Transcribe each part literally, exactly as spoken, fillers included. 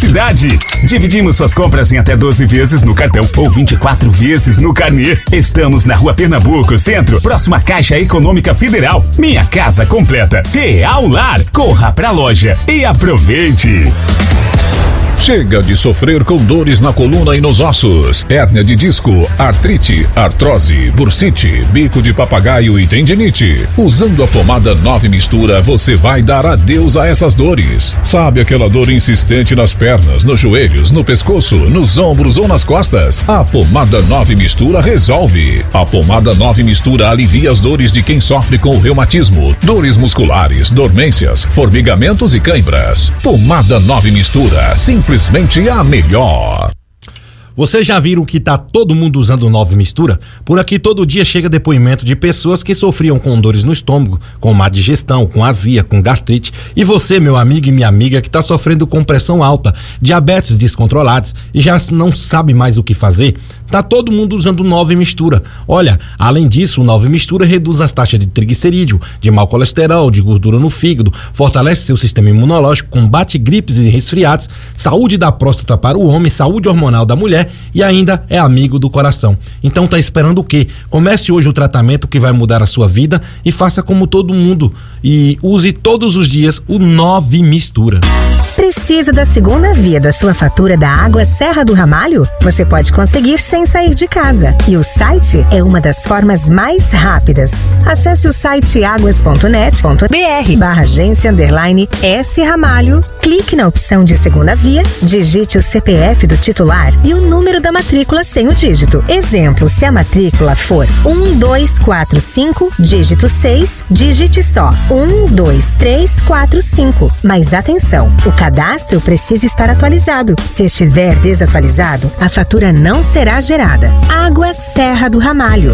cidade. Dividimos suas compras em até doze vezes no cartão ou vinte e quatro vezes no carnê. Estamos na Rua Pernambuco, Centro, próxima Caixa Econômica Federal. Minha casa completa. Real Lar. Corra pra loja e aproveite. Chega de sofrer com dores na coluna e nos ossos, hérnia de disco, artrite, artrose, bursite, bico de papagaio e tendinite. Usando a pomada nove Mistura, você vai dar adeus a essas dores. Sabe aquela dor insistente nas pernas, nos joelhos, no pescoço, nos ombros ou nas costas? A pomada nove Mistura resolve. A pomada nove Mistura alivia as dores de quem sofre com reumatismo, dores musculares, dormências, formigamentos e cãibras. Pomada nove Mistura, simples. Simplesmente a melhor. Vocês já viram que tá todo mundo usando nove Mistura? Por aqui todo dia chega depoimento de pessoas que sofriam com dores no estômago, com má digestão, com azia, com gastrite. E você, meu amigo e minha amiga, que tá sofrendo com pressão alta, diabetes descontrolados e já não sabe mais o que fazer, tá todo mundo usando nove Mistura. Olha, além disso, o nove Mistura reduz as taxas de triglicerídeo, de mau colesterol, de gordura no fígado, fortalece seu sistema imunológico, combate gripes e resfriados, saúde da próstata para o homem, saúde hormonal da mulher e ainda é amigo do coração. Então tá esperando o quê? Comece hoje o tratamento que vai mudar a sua vida e faça como todo mundo e use todos os dias o nove Mistura. Precisa da segunda via da sua fatura da água Serra do Ramalho? Você pode conseguir sem sair de casa. E o site é uma das formas mais rápidas. Acesse o site águas ponto net ponto br barra agência underline S Ramalho, clique na opção de segunda via, digite o C P F do titular e o número da matrícula sem o dígito. Exemplo, se a matrícula for um dois quatro cinco, dígito seis, digite só um dois três quatro cinco. Mas atenção, o cadastro precisa estar atualizado. Se estiver desatualizado, a fatura não será gerada. Água Serra do Ramalho.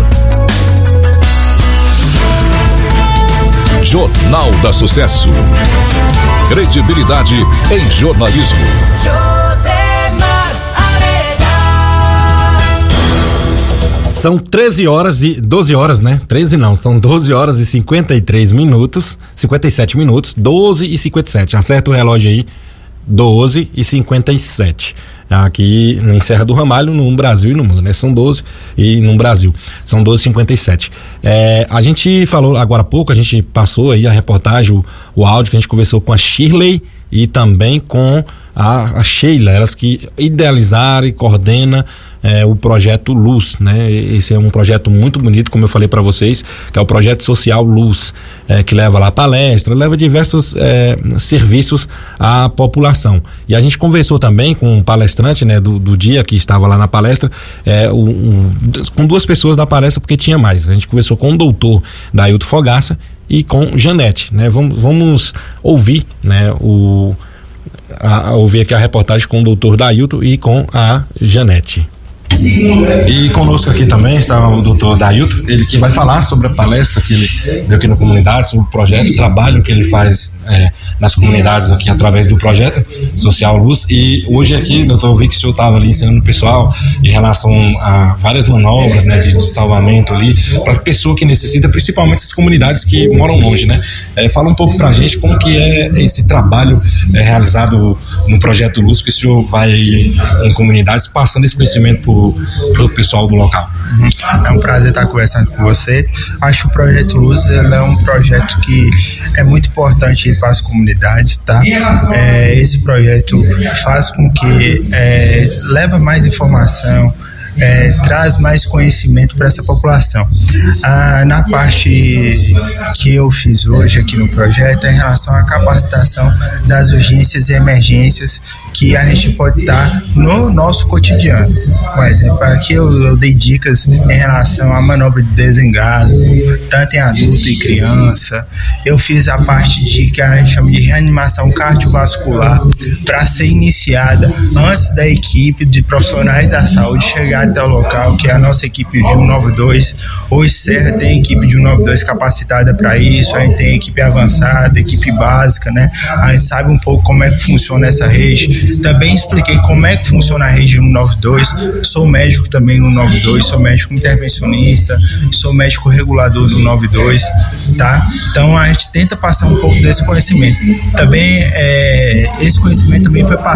Jornal da Sucesso. Credibilidade em jornalismo. São treze horas e... doze horas, né? treze não, são doze horas e cinquenta e três minutos, cinquenta e sete minutos, doze e cinquenta e sete. Acerta o relógio aí, doze e cinquenta e sete. Aqui em Serra do Ramalho, no Brasil e no mundo, né? São doze e no Brasil, são doze e cinquenta e sete. É, a gente falou agora há pouco, a gente passou aí a reportagem, o, o áudio que a gente conversou com a Shirley e também com a, a Sheila, elas que idealizaram e coordenam é, o projeto Luz, né? Esse é um projeto muito bonito, como eu falei para vocês, que é o projeto social Luz, é, que leva lá palestra, leva diversos é, serviços à população. E a gente conversou também com um palestrante, né, do, do dia que estava lá na palestra, é, um, um, com duas pessoas da palestra, porque tinha mais. A gente conversou com o doutor Dailton Fogaça e com Janete, né? Vamos, vamos ouvir, né, o, a, a ouvir aqui a reportagem com o doutor Dailton e com a Janete. E conosco aqui também está o doutor Dailton, ele que vai falar sobre a palestra que ele deu aqui na comunidade, sobre o projeto, o trabalho que ele faz é, nas comunidades aqui através do projeto Social Luz. E hoje aqui, doutor, eu vi que o senhor estava ali ensinando o pessoal em relação a várias manobras, né, de, de salvamento ali, para a pessoa que necessita, principalmente as comunidades que moram longe, né? É, fala um pouco para a gente como que é esse trabalho é, realizado no projeto Luz, que o senhor vai em comunidades passando esse conhecimento para o pessoal do local. É um prazer estar conversando com você. Acho que o Projeto Luz ele é um projeto que é muito importante para as comunidades, tá? É, esse projeto faz com que é, leva mais informação, É, traz mais conhecimento para essa população. Ah, na parte que eu fiz hoje aqui no projeto é em relação à capacitação das urgências e emergências que a gente pode dar no nosso cotidiano. Por exemplo, aqui eu, eu dei dicas em relação à manobra de desengasgo, tanto em adulto e criança. Eu fiz a parte de que a gente chama de reanimação cardiovascular para ser iniciada antes da equipe de profissionais da saúde chegar até o local, que é a nossa equipe de um nove dois. Hoje Serra tem equipe de um nove dois capacitada para isso, a gente tem equipe avançada, equipe básica, né? A gente sabe um pouco como é que funciona essa rede. Também expliquei como é que funciona a rede no nove dois. Sou médico também no nove dois, sou médico intervencionista, sou médico regulador do nove dois, tá? Então a gente tenta passar um pouco desse conhecimento. Também é, esse conhecimento também foi passado